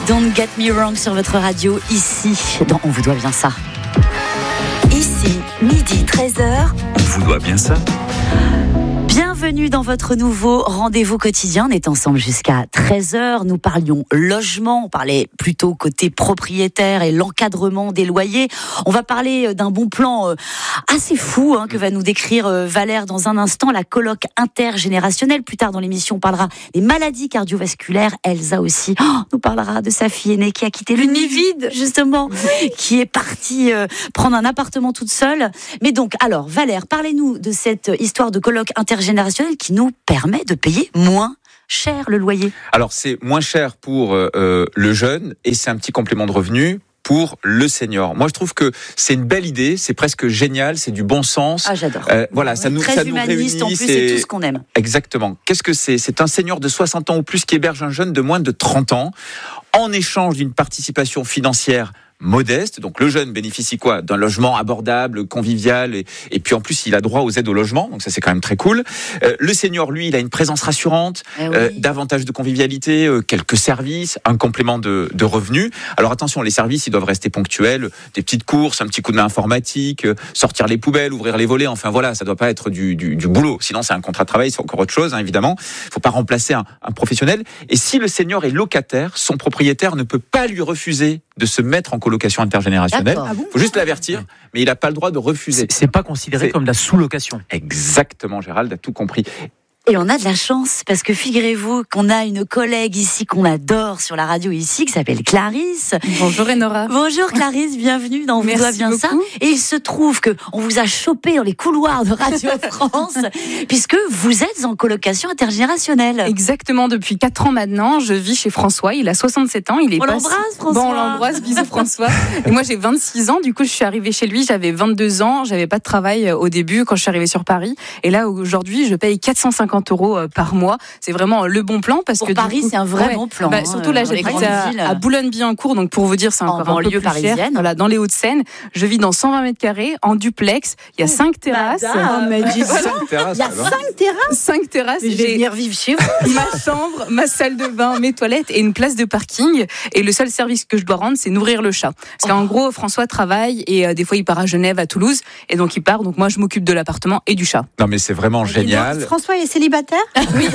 Don't Get Me Wrong sur votre radio, ici, dans On vous doit bien ça. Ici, midi 13h. On vous doit bien ça. Bienvenue dans votre nouveau rendez-vous quotidien. On est ensemble jusqu'à 13h. Nous parlions logement. On parlait plutôt côté propriétaire et l'encadrement des loyers. On va parler d'un bon plan assez fou que va nous décrire Valère dans un instant. La colloque intergénérationnelle. Plus tard dans l'émission, on parlera des maladies cardiovasculaires. Elsa aussi nous parlera de sa fille aînée qui a quitté le nid vide, justement, qui est partie prendre un appartement toute seule. Mais donc, alors, Valère, parlez-nous de cette histoire de colloque intergénérationnelle qui nous permet de payer moins cher le loyer. Alors c'est moins cher pour le jeune et c'est un petit complément de revenu pour le senior. Moi je trouve que c'est une belle idée, c'est presque génial, c'est du bon sens. Ah j'adore. Voilà, ça nous humaniste réunit, en plus, c'est tout ce qu'on aime. Exactement. Qu'est-ce que c'est ? C'est un senior de 60 ans ou plus qui héberge un jeune de moins de 30 ans en échange d'une participation financière modeste. Donc le jeune bénéficie quoi ? D'un logement abordable, convivial et puis en plus il a droit aux aides au logement, donc ça c'est quand même très cool. Le senior lui il a une présence rassurante, davantage de convivialité, quelques services, un complément de revenus. Alors attention, les services ils doivent rester ponctuels, des petites courses, un petit coup de main informatique, sortir les poubelles, ouvrir les volets, enfin voilà, ça doit pas être du boulot, sinon c'est un contrat de travail, c'est encore autre chose évidemment. Faut pas remplacer un professionnel. Et si le senior est locataire, son propriétaire ne peut pas lui refuser de se mettre en colocation intergénérationnelle. Il faut juste l'avertir, mais il n'a pas le droit de refuser. C'est pas considéré comme de la sous-location. Exactement, Gérald a tout compris. Et on a de la chance, parce que figurez-vous qu'on a une collègue ici qu'on adore sur la radio ici, qui s'appelle Clarisse. Bonjour Enora. Bonjour Clarisse, bienvenue dans On vous doit bien ça. Et il se trouve qu'on vous a chopé dans les couloirs de Radio France, puisque vous êtes en colocation intergénérationnelle. Exactement, depuis 4 ans maintenant, je vis chez François, il a 67 ans. On l'embrasse François. Bon, on l'embrasse, bisous François. Et moi j'ai 26 ans, du coup je suis arrivée chez lui, j'avais 22 ans, j'avais pas de travail au début quand je suis arrivée sur Paris. Et là aujourd'hui je paye 450 € par mois. C'est vraiment le bon plan parce que Paris, c'est un vrai bon plan. Surtout là, j'habite à Boulogne-Billancourt, donc pour vous dire, c'est encore un peu plus cher. Voilà, dans les Hauts-de-Seine, je vis dans 120 mètres carrés, en duplex. Il y a 5 terrasses. Il y a 5 terrasses. Mais je vais venir vivre chez vous. Ma chambre, ma salle de bain, mes toilettes et une place de parking. Et le seul service que je dois rendre, c'est nourrir le chat. Parce qu'en gros, François travaille et des fois, il part à Genève, à Toulouse. Et donc, il part. Donc, moi, je m'occupe de l'appartement et du chat. Non, mais c'est vraiment génial. François est célibataire ? Oui.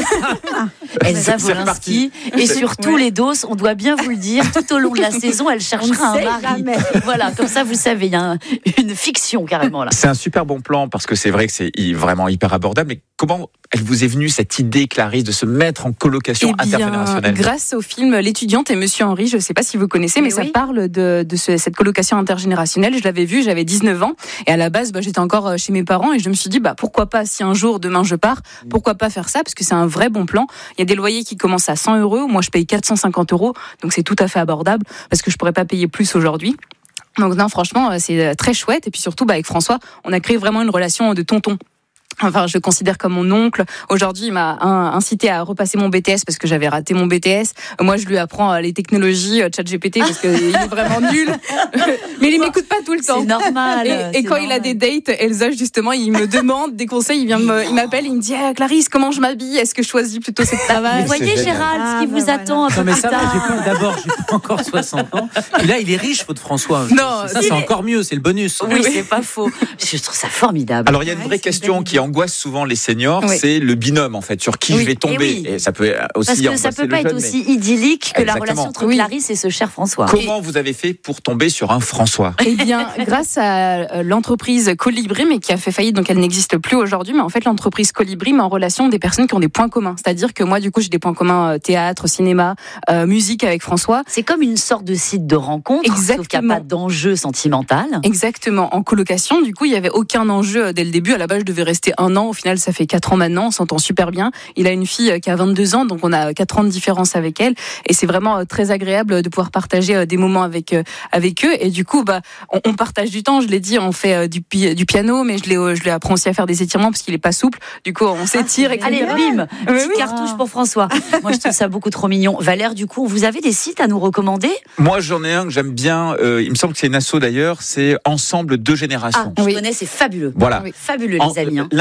Elsa Wolinski. Et surtout, les doses, on doit bien vous le dire, tout au long de la saison, elle cherchera un mari. Jamais. Voilà, comme ça, vous savez, il y a une fiction carrément là. C'est un super bon plan parce que c'est vrai que c'est vraiment hyper abordable. Mais comment elle vous est venue cette idée, Clarisse, de se mettre en colocation intergénérationnelle ? Grâce au film L'étudiante et Monsieur Henri, je ne sais pas si vous connaissez, mais ça parle de cette colocation intergénérationnelle. Je l'avais vu, j'avais 19 ans. Et à la base, j'étais encore chez mes parents et je me suis dit, pourquoi pas, si un jour, demain, je pars, pourquoi pas faire ça ? Parce que c'est un vrai bon plan. Il y a des loyers qui commencent à 100 €. Moi, je paye 450 €. Donc, c'est tout à fait abordable parce que je pourrais pas payer plus aujourd'hui. Donc, non, franchement, c'est très chouette. Et puis surtout, avec François, on a créé vraiment une relation de tonton. Enfin, je le considère comme mon oncle. Aujourd'hui, il m'a incité à repasser mon BTS parce que j'avais raté mon BTS. Moi, je lui apprends les technologies, ChatGPT, parce qu'il est vraiment nul. Mais il m'écoute pas tout le temps. C'est normal. Et quand il a des dates, Elsa, justement, il me demande des conseils. Il m'appelle, il me dit Clarisse, comment je m'habille ? Est-ce que je choisis plutôt cette travail ? Vous voyez, Gérald, ce qui vous attend un peu plus tard. J'ai pas encore 60 ans. Et là, il est riche, votre François. Non, ça, c'est encore mieux, c'est le bonus. Oui, c'est pas faux. Je trouve ça formidable. Alors, il y a une vraie question qui angoisse souvent les seniors, c'est le binôme en fait, sur qui je vais tomber. Et ça peut aussi parce que ça peut pas être aussi idyllique que la relation entre Clarisse et ce cher François. Comment vous avez fait pour tomber sur un François ? Eh bien, grâce à l'entreprise Colibri, mais qui a fait faillite, donc elle n'existe plus aujourd'hui. Mais en fait, l'entreprise Colibri met en relation des personnes qui ont des points communs. C'est-à-dire que moi, du coup, j'ai des points communs théâtre, cinéma, musique avec François. C'est comme une sorte de site de rencontre, sauf qu'il n'y a pas d'enjeu sentimental. Exactement. En colocation, du coup, il n'y avait aucun enjeu dès le début. À la base, je devais rester 1 an. Au final, ça fait 4 ans maintenant, on s'entend super bien. Il a une fille qui a 22 ans, donc on a 4 ans de différence avec elle. Et c'est vraiment très agréable de pouvoir partager des moments avec eux. Et du coup, on partage du temps. Je l'ai dit, on fait du piano, mais je lui apprends aussi à faire des étirements parce qu'il est pas souple. Du coup, on s'étire. Allez, bim, petite cartouche pour François. Moi, je trouve ça beaucoup trop mignon. Valère, du coup, vous avez des sites à nous recommander ? Moi, j'en ai un que j'aime bien. Il me semble que c'est une asso d'ailleurs. C'est Ensemble 2 générations. Je connais, c'est fabuleux. Voilà. Fabuleux, les amis.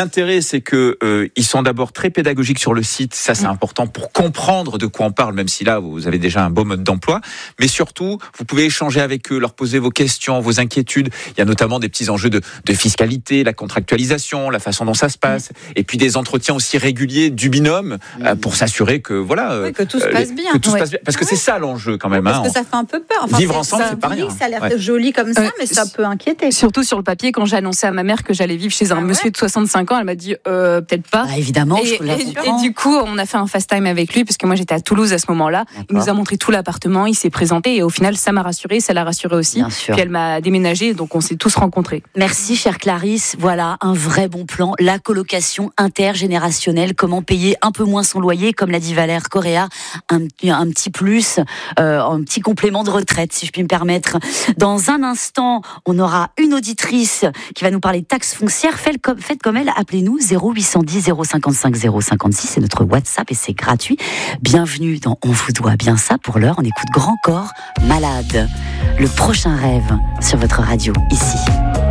l'intérêt, c'est que ils sont d'abord très pédagogiques sur le site. Ça, c'est important pour comprendre de quoi on parle, même si là, vous avez déjà un beau mode d'emploi. Mais surtout, vous pouvez échanger avec eux, leur poser vos questions, vos inquiétudes. Il y a notamment des petits enjeux de fiscalité, la contractualisation, la façon dont ça se passe, et puis des entretiens aussi réguliers du binôme pour s'assurer que voilà, que tout se passe bien. Que tout se passe bien. Parce que c'est ça l'enjeu quand même. Parce que ça fait un peu peur. Vivre ensemble, c'est pas rien. Ça a l'air joli comme ça, mais ça peut inquiéter. Surtout sur le papier, quand j'ai annoncé à ma mère que j'allais vivre chez un monsieur de 65 ans, elle m'a dit peut-être pas. Évidemment, et du coup, on a fait un fast time avec lui, parce que moi j'étais à Toulouse à ce moment-là. D'accord. Il nous a montré tout l'appartement, il s'est présenté, et au final, ça m'a rassurée, ça l'a rassurée aussi. Puis elle m'a déménagé, donc on s'est tous rencontrés. Merci, chère Clarisse. Voilà un vrai bon plan, la colocation intergénérationnelle. Comment payer un peu moins son loyer, comme l'a dit Valère Correa, un petit plus, un petit complément de retraite, si je puis me permettre. Dans un instant, on aura une auditrice qui va nous parler de taxes foncières. Faites comme elle, appelez-nous 0810 055 056, c'est notre WhatsApp et c'est gratuit. Bienvenue dans On vous doit bien ça. Pour l'heure, on écoute Grand Corps Malade. Le prochain rêve sur votre radio, ici.